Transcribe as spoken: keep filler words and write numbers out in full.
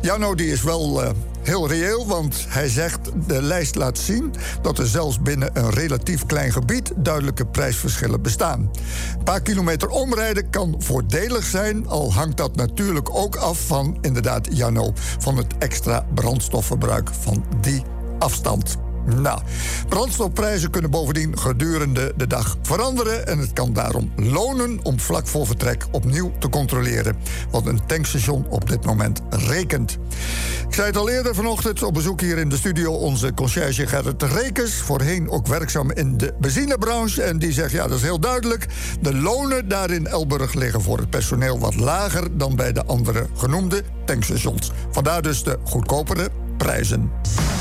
Janno die is wel uh, heel reëel, want hij zegt... de lijst laat zien dat er zelfs binnen een relatief klein gebied... duidelijke prijsverschillen bestaan. Een paar kilometer omrijden kan voordelig zijn... al hangt dat natuurlijk ook af van, inderdaad, Janno... van het extra brandstofverbruik van die afstand. Nou, brandstofprijzen kunnen bovendien gedurende de dag veranderen... en het kan daarom lonen om vlak voor vertrek opnieuw te controleren... wat een tankstation op dit moment rekent. Ik zei het al eerder vanochtend, op bezoek hier in de studio... onze conciërge Gerrit Rekers, voorheen ook werkzaam in de benzinebranche... en die zegt, ja, dat is heel duidelijk... de lonen daar in Elburg liggen voor het personeel wat lager... dan bij de andere genoemde tankstations. Vandaar dus de goedkopere prijzen.